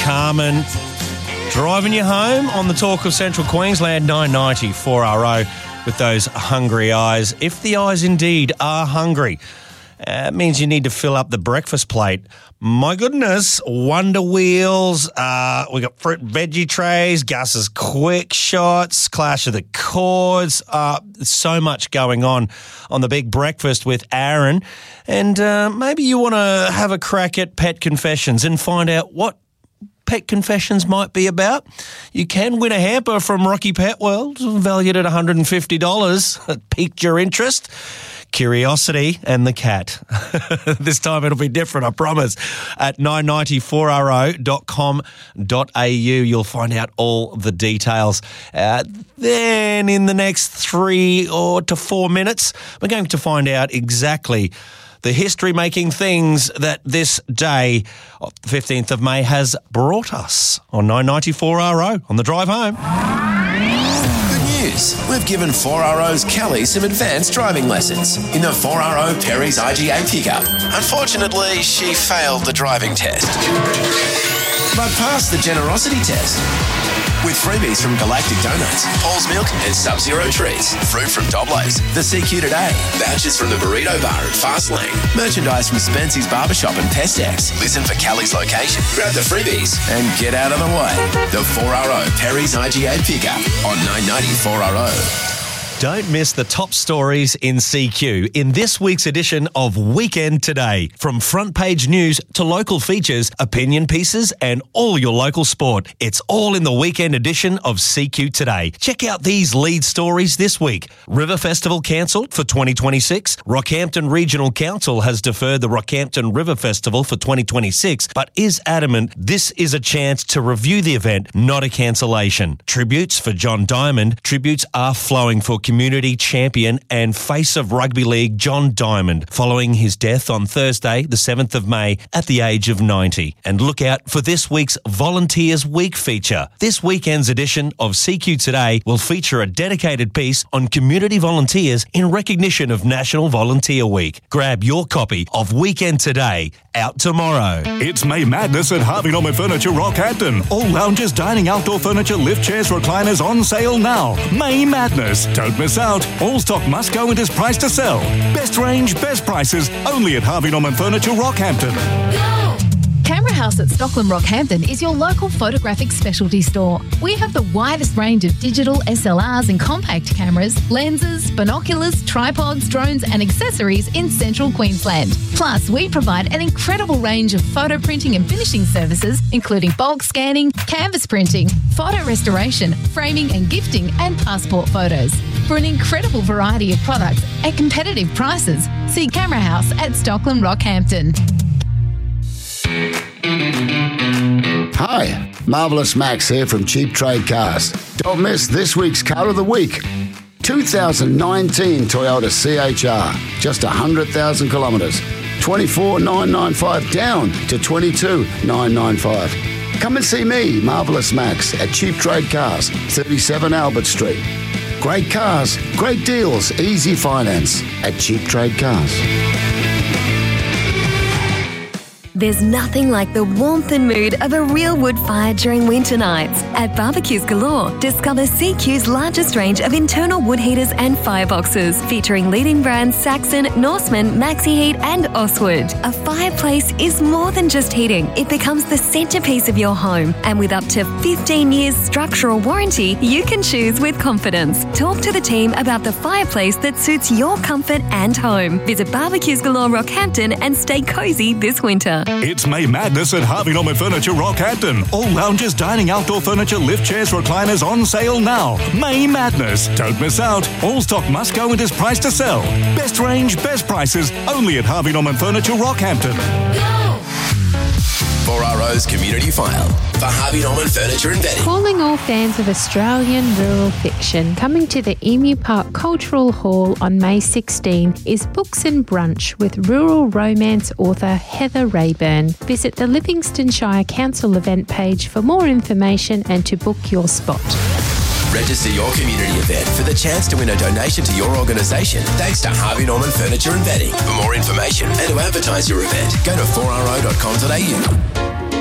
Carmen. Driving you home on the Talk of Central Queensland, 990 4RO with those hungry eyes. If the eyes indeed are hungry, it means you need to fill up the breakfast plate. My goodness, Wonder Wheels, we got fruit and veggie trays, Gus's Quick Shots, Clash of the Chords, so much going on the big breakfast with Aaron. And maybe you want to have a crack at Pet Confessions and find out what Pet Confessions might be about. You can win a hamper from Rocky Pet World, valued at $150. That piqued your interest. Curiosity and the cat. This time it'll be different, I promise. At 9904ro.com.au, you'll find out all the details. Then in the next 3 to 4 minutes, we're going to find out exactly the history-making things that this day, the 15th of May, has brought us on 994RO on the drive home. Good news. We've given 4RO's Kelly some advanced driving lessons in the 4RO Perry's IGA pickup. Unfortunately, she failed the driving test, but passed the generosity test. With freebies from Galactic Donuts, Paul's Milk and Sub-Zero Treats, fruit from Doblo's, the CQ Today, vouchers from the Burrito Bar at Fastlane, merchandise from Spency's Barbershop and Pestex. Listen for Kelly's location, grab the freebies and get out of the way. The 4RO Perry's IGA pickup on 990 4RO. Don't miss the top stories in CQ in this week's edition of Weekend Today. From front page news to local features, opinion pieces and all your local sport. It's all in the weekend edition of CQ Today. Check out these lead stories this week. River Festival cancelled for 2026. Rockhampton Regional Council has deferred the Rockhampton River Festival for 2026, but is adamant this is a chance to review the event, not a cancellation. Tributes for John Diamond. Tributes are flowing for community champion and face of rugby league John Diamond following his death on Thursday, the 7th of May, at the age of 90. And look out for this week's Volunteers Week feature. This weekend's edition of CQ Today will feature a dedicated piece on community volunteers in recognition of National Volunteer Week. Grab your copy of Weekend Today, out tomorrow. It's May Madness at Harvey Norman Furniture Rockhampton. All lounges, dining, outdoor furniture, lift chairs, recliners on sale now. May Madness. Don't miss out. All stock must go and is priced to sell. Best range, best prices, only at Harvey Norman Furniture Rockhampton. Camera House at Stockland Rockhampton is your local photographic specialty store. We have the widest range of digital SLRs and compact cameras, lenses, binoculars, tripods, drones and accessories in central Queensland. Plus, we provide an incredible range of photo printing and finishing services, including bulk scanning, canvas printing, photo restoration, framing and gifting, and passport photos. For an incredible variety of products at competitive prices, see Camera House at Stockland Rockhampton. Hi, Marvellous Max here from Cheap Trade Cars. Don't miss this week's Car of the Week. 2019 Toyota CHR, just 100,000 kilometres. 24,995 down to 22,995. Come and see me, Marvellous Max, at Cheap Trade Cars, 37 Albert Street. Great cars, great deals, easy finance at Cheap Trade Cars. There's nothing like the warmth and mood of a real wood fire during winter nights. At Barbecues Galore, discover CQ's largest range of internal wood heaters and fireboxes, featuring leading brands Saxon, Norseman, Maxi Heat and Oswood. A fireplace is more than just heating. It becomes the centrepiece of your home. And with up to 15 years structural warranty, you can choose with confidence. Talk to the team about the fireplace that suits your comfort and home. Visit Barbecues Galore Rockhampton and stay cosy this winter. It's May Madness at Harvey Norman Furniture Rockhampton. All lounges, dining, outdoor furniture, lift chairs, recliners on sale now. May Madness. Don't miss out. All stock must go and is priced to sell. Best range, best prices, only at Harvey Norman Furniture Rockhampton. 4RO's Community File for Harvey Norman Furniture and Bedding. Calling all fans of Australian rural fiction, coming to the Emu Park Cultural Hall on May 16 is Books and Brunch with rural romance author Heather Rayburn. Visit the Livingston Shire Council event page for more information and to book your spot. Register your community event for the chance to win a donation to your organisation thanks to Harvey Norman Furniture and Bedding. For more information and to advertise your event, go to 4ro.com.au.